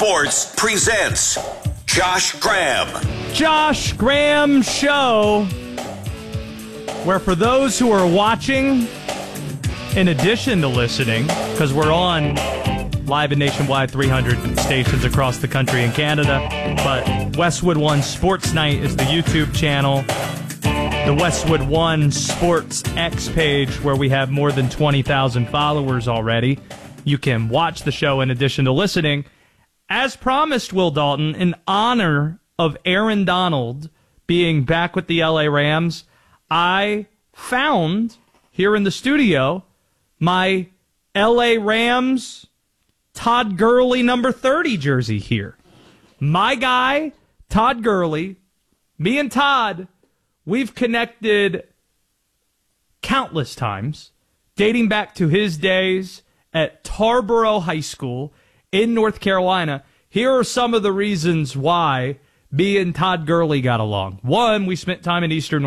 Sports presents Josh Graham. Josh Graham Show, where for those who are watching, in addition to listening, because we're on live and nationwide 300 stations across the country and Canada, but Westwood One Sports Night is the YouTube channel. The Westwood One Sports X page, where we have more than 20,000 followers already. You can watch the show in addition to listening. As promised, Will Dalton, in honor of Aaron Donald being back with the LA Rams, I found here in the studio my LA Rams Todd Gurley number 30 jersey here. My guy, Todd Gurley, me and Todd, we've connected countless times, dating back to his days at Tarboro High School in North Carolina. Here are some of the reasons why me and Todd Gurley got along. One, we spent time in Eastern